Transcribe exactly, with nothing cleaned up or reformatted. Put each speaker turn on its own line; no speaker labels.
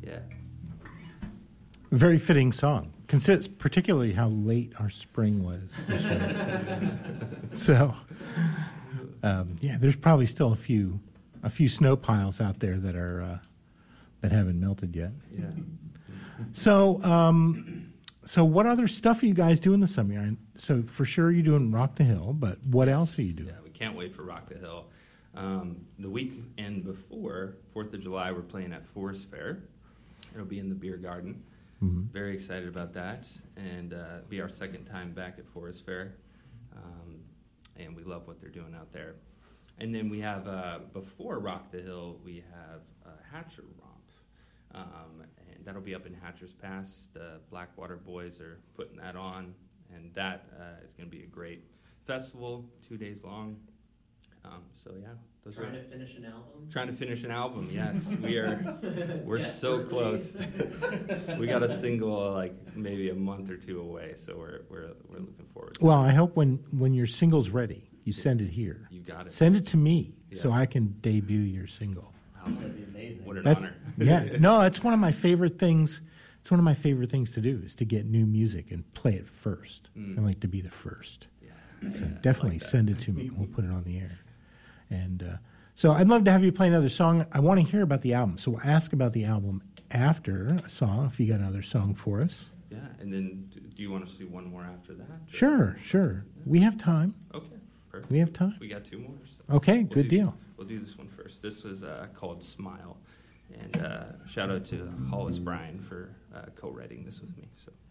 Yeah.
Very fitting song, considers particularly how late our spring was this year. So, um, yeah, there's probably still a few a few snow piles out there that are uh, that haven't melted yet.
Yeah.
So, um, so what other stuff are you guys doing this summer? And so, for sure, you're doing Rock the Hill, but what else are you doing?
Yeah, we can't wait for Rock the Hill. Um, the weekend before Fourth of July, we're playing at Forest Fair. It'll be in the beer garden.
Mm-hmm.
Very excited about that, and uh, be our second time back at Forest Fair, um, and we love what they're doing out there. And then we have uh, before Rock the Hill, we have uh, Hatcher Romp, um, and that'll be up in Hatcher's Pass. The Blackwater boys are putting that on, and that uh, is going to be a great festival, two days long. Um, so yeah, those
trying
are
to finish an album.
Trying to finish an album. Yes, we are. We're so close. We got a single like maybe a month or two away, so we're we're we're looking forward to
Well,
it.
I hope when, when your single's ready, you send it here.
You got it.
Send it to me
Yeah.
so I can debut your single.
Wow,
That'd be amazing.
what an
That's
honor.
yeah. No, it's one of my favorite things. It's one of my favorite things to do is to get new music and play it first.
Mm.
I like to be the first.
Yeah.
So
I
definitely
like that.
send it to me. We'll put it on the air. And uh, so I'd love to have you play another song. I want to hear about the album. So we'll ask about the album after a song, if you got another song for us.
Yeah, and then do do you want us to do one more after that? or-
Sure, sure. We have time.
Okay, perfect.
We have time.
We got two more. So
Okay,
we'll
good
do-
deal.
We'll do this one first. This was uh, called Smile, and uh, shout out to Hollis Bryan for uh, co-writing this with me. So.